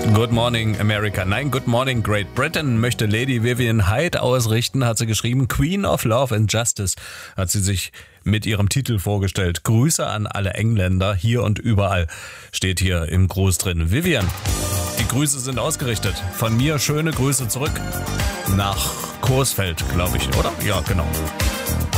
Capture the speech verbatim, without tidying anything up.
Good Morning America. Nein, Good Morning Great Britain möchte Lady Vivian Hyde ausrichten, hat sie geschrieben. Queen of Love and Justice hat sie sich mit ihrem Titel vorgestellt. Grüße an alle Engländer, hier und überall, steht hier im Gruß drin. Vivian, die Grüße sind ausgerichtet. Von mir schöne Grüße zurück nach Coesfeld, glaube ich, oder? Ja, genau.